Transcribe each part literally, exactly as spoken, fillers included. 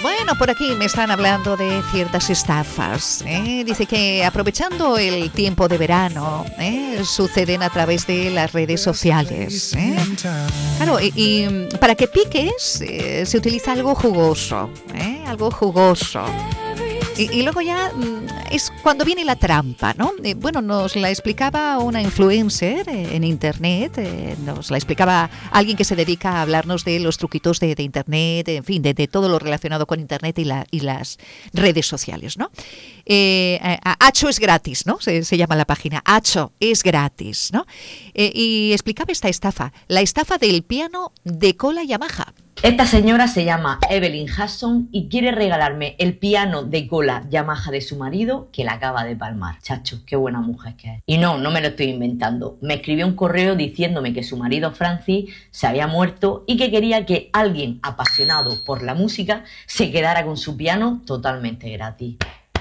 Bueno, por aquí me están hablando de ciertas estafas. ¿eh? Dice que aprovechando el tiempo de verano, ¿eh? suceden a través de las redes sociales. ¿eh? Claro, y, y para que piques eh, se utiliza algo jugoso, ¿eh? algo jugoso. Y, y luego ya es cuando viene la trampa, ¿no? Eh, bueno, nos la explicaba una influencer eh, en internet, eh, nos la explicaba alguien que se dedica a hablarnos de los truquitos de, de internet, en fin, de, de todo lo relacionado con internet y, la, y las redes sociales, ¿no? Eh, Hacho es gratis, ¿no? Se, se llama la página, Hacho es gratis, ¿no? Eh, y explicaba esta estafa, la estafa del piano de cola Yamaha. Esta señora se llama Evelyn Hudson y quiere regalarme el piano de cola Yamaha de su marido que la acaba de palmar. Chacho, qué buena mujer que es. Y no, no me lo estoy inventando. Me escribió un correo diciéndome que su marido Francis se había muerto y que quería que alguien apasionado por la música se quedara con su piano totalmente gratis.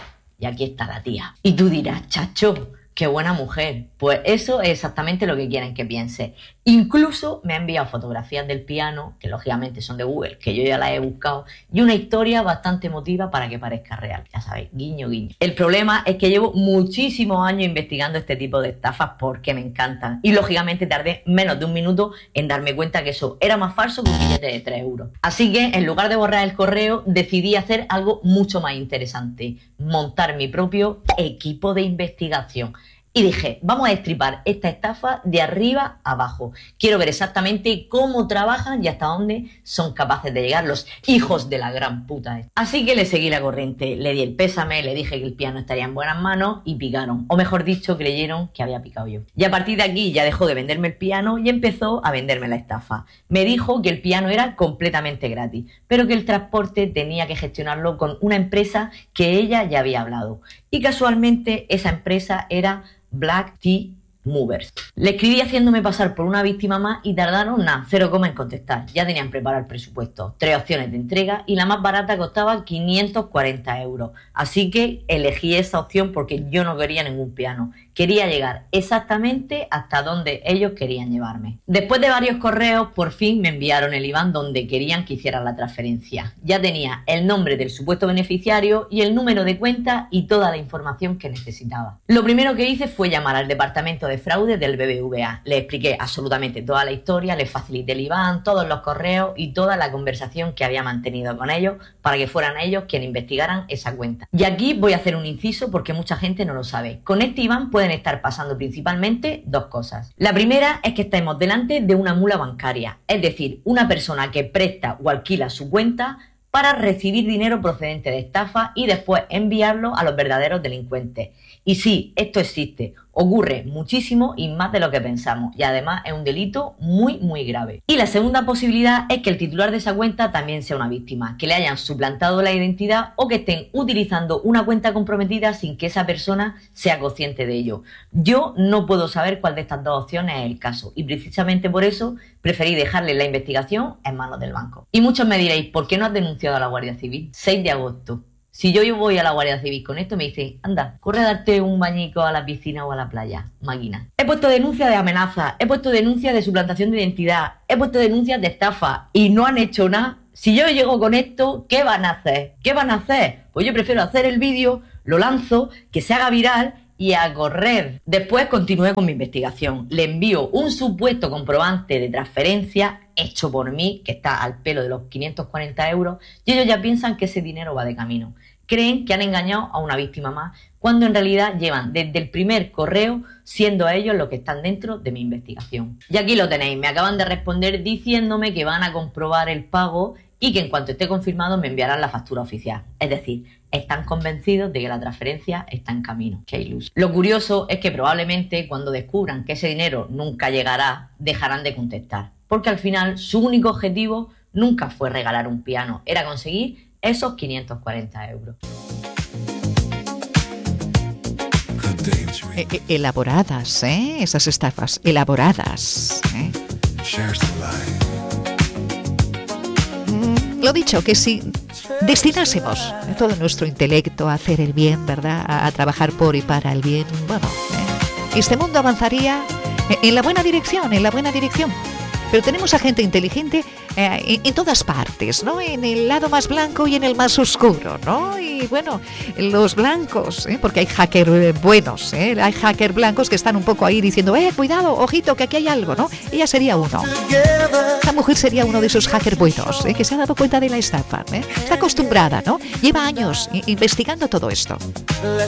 Y aquí está la tía. Y tú dirás, chacho, qué buena mujer. Pues eso es exactamente lo que quieren que piense. Incluso me ha enviado fotografías del piano, que lógicamente son de Google, que yo ya las he buscado, y una historia bastante emotiva para que parezca real. Ya sabéis, guiño, guiño. El problema es que llevo muchísimos años investigando este tipo de estafas porque me encantan. Y lógicamente tardé menos de un minuto en darme cuenta que eso era más falso que un billete de tres euros. Así que en lugar de borrar el correo, decidí hacer algo mucho más interesante. Montar mi propio equipo de investigación. Y dije, vamos a destripar esta estafa de arriba a abajo. Quiero ver exactamente cómo trabajan y hasta dónde son capaces de llegar los hijos de la gran puta. Así que le seguí la corriente, le di el pésame, le dije que el piano estaría en buenas manos y picaron. O mejor dicho, creyeron que había picado yo. Y a partir de aquí ya dejó de venderme el piano y empezó a venderme la estafa. Me dijo que el piano era completamente gratis, pero que el transporte tenía que gestionarlo con una empresa que ella ya había hablado. Y casualmente esa empresa era Black Tea Movers. Le escribí haciéndome pasar por una víctima más y tardaron nada, cero coma en contestar. Ya tenían preparado el presupuesto, tres opciones de entrega y la más barata costaba quinientos cuarenta euros. Así que elegí esa opción porque yo no quería ningún piano. Quería llegar exactamente hasta donde ellos querían llevarme. Después de varios correos, por fin me enviaron el I B A N donde querían que hiciera la transferencia. Ya tenía el nombre del supuesto beneficiario y el número de cuenta y toda la información que necesitaba. Lo primero que hice fue llamar al departamento de fraude del B B V A. Les expliqué absolutamente toda la historia, les facilité el I B A N, todos los correos y toda la conversación que había mantenido con ellos para que fueran ellos quienes investigaran esa cuenta. Y aquí voy a hacer un inciso porque mucha gente no lo sabe. Con este I B A N pueden estar pasando principalmente dos cosas. La primera es que estamos delante de una mula bancaria, es decir, una persona que presta o alquila su cuenta para recibir dinero procedente de estafa y después enviarlo a los verdaderos delincuentes. Y sí, esto existe, ocurre muchísimo y más de lo que pensamos, y además es un delito muy muy grave. Y la segunda posibilidad es que el titular de esa cuenta también sea una víctima, que le hayan suplantado la identidad o que estén utilizando una cuenta comprometida sin que esa persona sea consciente de ello. Yo no puedo saber cuál de estas dos opciones es el caso y precisamente por eso preferí dejarle la investigación en manos del banco. Y muchos me diréis, ¿por qué no has denunciado a la Guardia Civil? seis de agosto. Si yo voy a la Guardia Civil con esto, me dicen, anda, corre a darte un bañico a la piscina o a la playa, máquina. He puesto denuncia de amenaza, he puesto denuncia de suplantación de identidad, he puesto denuncias de estafa y no han hecho nada. Si yo llego con esto, ¿qué van a hacer? ¿Qué van a hacer? Pues yo prefiero hacer el vídeo, lo lanzo, que se haga viral y a correr. Después continué con mi investigación. Le envío un supuesto comprobante de transferencia hecho por mí, que está al pelo de los quinientos cuarenta euros, y ellos ya piensan que ese dinero va de camino. Creen que han engañado a una víctima más, cuando en realidad llevan desde el primer correo siendo ellos los que están dentro de mi investigación. Y aquí lo tenéis, me acaban de responder diciéndome que van a comprobar el pago y que en cuanto esté confirmado me enviarán la factura oficial. Es decir, están convencidos de que la transferencia está en camino. ¡Qué ilusión! Lo curioso es que probablemente cuando descubran que ese dinero nunca llegará, dejarán de contestar. Porque al final su único objetivo nunca fue regalar un piano, era conseguir esos quinientos cuarenta euros. Eh, eh, elaboradas, ¿eh? Esas estafas, elaboradas. ¿eh? Lo dicho, que si destinásemos todo nuestro intelecto a hacer el bien, ¿verdad? A, a trabajar por y para el bien, bueno, ¿eh? este mundo avanzaría en la buena dirección, en la buena dirección. Pero tenemos a gente inteligente eh, en, en todas partes, ¿no? En el lado más blanco y en el más oscuro, ¿no? Y bueno, los blancos, ¿eh? Porque hay hackers eh, buenos, ¿eh? Hay hackers blancos que están un poco ahí diciendo, eh, cuidado, ojito, que aquí hay algo, ¿no? Ella sería uno. Esta mujer sería uno de esos hackers buenos, ¿eh? Que se ha dado cuenta de la estafa, ¿eh? Está acostumbrada, ¿no? Lleva años investigando todo esto.